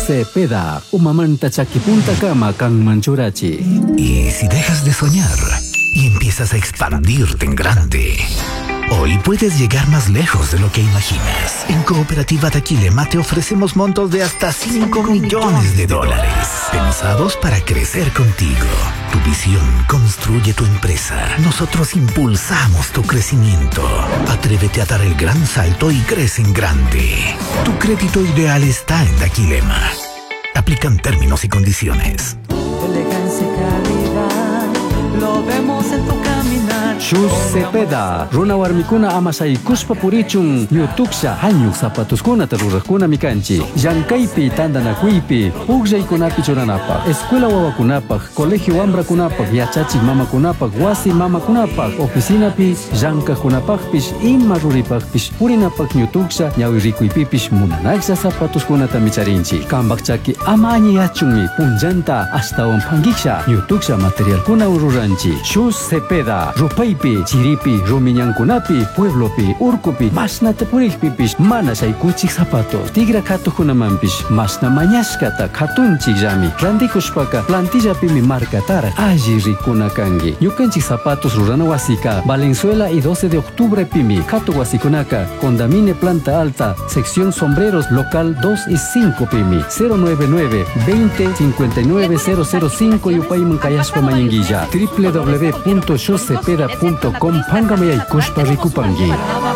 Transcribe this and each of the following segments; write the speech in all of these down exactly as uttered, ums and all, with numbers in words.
Cepeda, umamanta chakipunta kama kang manchurachi. Y si dejas de soñar y empiezas a expandirte en grande, hoy puedes llegar más lejos de lo que imaginas. En Cooperativa Daquilema te ofrecemos montos de hasta cinco millones de dólares, pensados para crecer contigo. Tu visión construye tu empresa. Nosotros impulsamos tu crecimiento. Atrévete a dar el gran salto y crece en grande. Tu crédito ideal está en Daquilema. Aplican términos y condiciones. Elegancia y calidad, lo vemos en tu caminar. Shoes Cepeda, runa warmikuna amasay kuspa purichun, yutuksha hanyuk zapatuskuna tarurakuna mikanchi. Yankaypi tandanakuypi, pugllaykunapi churanapaq, escuela wawakunapaq, colegio wambrakunapaq, yachachik mamakunapaq, wasi mamakunapaq, oficinapi llankakunapaqpish ima ruripaqpish purinapaq ñutuksha ñawirikuypipish munanaksha zapatuskunata micharinchi. Kambaq chaki ama añiyachunmi punllanta ashtawan pangiksha ñutuksha materialkuna ururanchi. Shoes Cepeda, rupaypi, chiripi, rumiñankunapi, pueblopi, urkupi, mashnata purikpipish mana shaykunchik zapatos. Tigra katukunamanpish mashna mañashkata katunchik llami. Randikushpaka plantillapimi markatara alli rikuna kangi. Ñukanchik zapatos rurana wasika Valenzuela y doce de octubre pimi. Katu wasikunaka Condamine Planta Alta, sección sombreros local dos y cinco pimi. cero nueve nueve, veinte, cincuenta y nueve, cero cero cinco y upayman kayashpa mañanguilla. w w w punto shoes cepeda punto com Pangame Kushpa Rikupangi.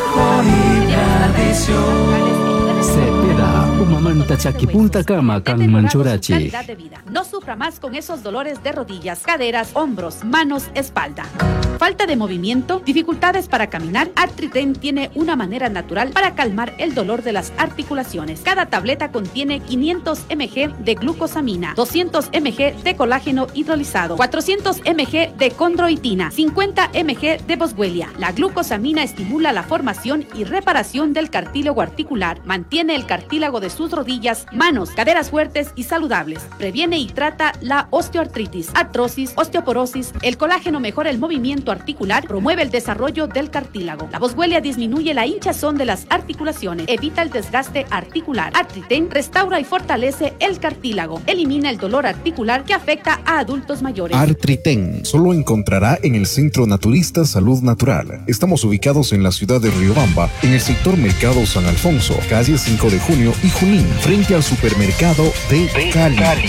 Cepeda, umamanta chakipunta kama kang manchurachi. No sufra más con esos dolores de rodillas, caderas, hombros, manos, espalda. Falta de movimiento, dificultades para caminar. Artriten tiene una manera natural para calmar el dolor de las articulaciones. Cada tableta contiene quinientos miligramos de glucosamina, doscientos miligramos de colágeno hidrolizado, cuatrocientos miligramos de condroitina, cincuenta miligramos de boswellia. La glucosamina estimula la formación y reparación del cartílago articular, mantiene el cartílago de sus rodillas, manos, caderas fuertes y saludables. Previene y trata la osteoartritis, artrosis, osteoporosis. El colágeno mejora el movimiento articular, promueve el desarrollo del cartílago. La boswellia disminuye la hinchazón de las articulaciones, evita el desgaste articular. Artriten restaura y fortalece el cartílago, elimina el dolor articular que afecta a adultos mayores. Artriten solo encontrará en el Centro Naturista Salud Natural. Estamos ubicados en la ciudad de Riobamba, en el sector Mercado San Alfonso, calle cinco de junio y Junín, frente al supermercado de Cali. Cali.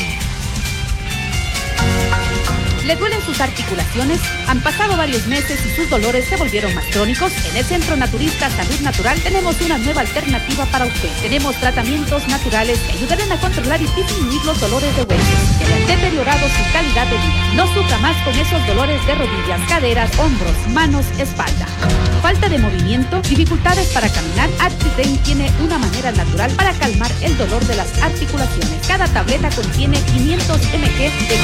¿Le duelen sus articulaciones? ¿Han pasado varios meses y sus dolores se volvieron más crónicos? En el Centro Naturista Salud Natural tenemos una nueva alternativa para usted. Tenemos tratamientos naturales que ayudarán a controlar y disminuir los dolores de huesos que le han deteriorado su calidad de vida. No sufra más con esos dolores de rodillas, caderas, hombros, manos, espalda. Falta de movimiento, dificultades para caminar. Artriten tiene una manera natural para calmar el dolor de las articulaciones. Cada tableta contiene quinientos miligramos de